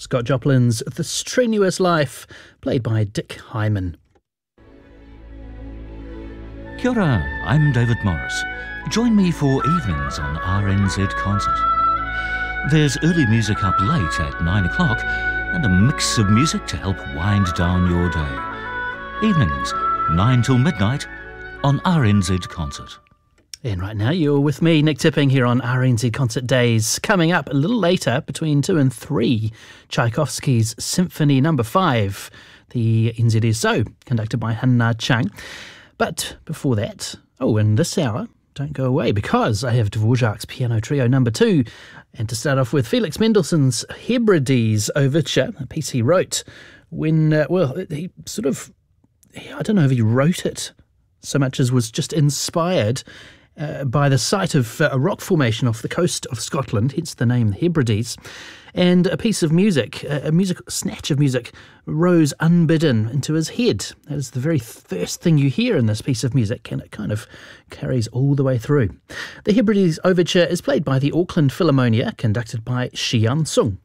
Scott Joplin's The Strenuous Life, played by Dick Hyman. Kia ora, I'm David Morris. Join me for evenings on RNZ Concert. There's early music up late at 9 o'clock and a mix of music to help wind down your day. Evenings, 9 till midnight on RNZ Concert. And right now you're with me, Nick Tipping, here on RNZ Concert Days. Coming up a little later, between 2 and 3, Tchaikovsky's Symphony No. 5, the NZSO, conducted by Han-Na Chang. But before that, in this hour, don't go away, because I have Dvorak's Piano Trio No. 2. And to start off with, Felix Mendelssohn's Hebrides Overture, a piece he wrote when, he sort of, I don't know if he wrote it so much as was just inspired by the sight of a rock formation off the coast of Scotland, hence the name Hebrides, and a piece of music, a musical snatch of music, rose unbidden into his head. That is the very first thing you hear in this piece of music, and it kind of carries all the way through. The Hebrides Overture is played by the Auckland Philharmonia, conducted by Shiyan Sung.